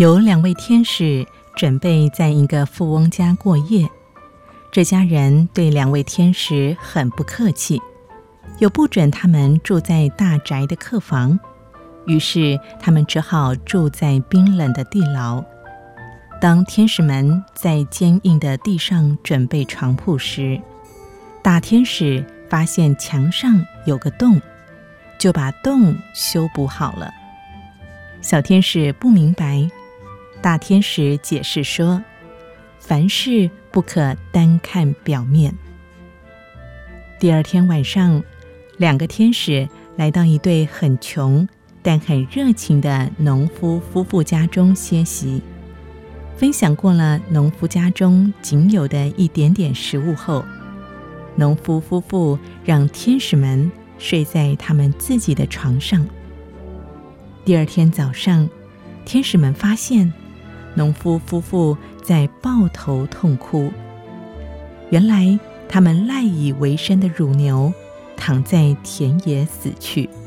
有2位天使准备在一个富翁家过夜，这家人对2位天使很不客气，又不准他们住在大宅的客房，于是他们只好住在冰冷的地牢。当天使们在坚硬的地上准备床铺时，大天使发现墙上有个洞，就把洞修补好了。小天使不明白，大天使解释说，凡事不可单看表面。第2天晚上，2个天使来到一对很穷但很热情的农夫夫妇家中歇息。分享过了农夫家中仅有的一点点食物后，农夫夫妇让天使们睡在他们自己的床上。第2天早上，天使们发现农夫夫妇在抱头痛哭。原来他们赖以为生的乳牛躺在田野死去。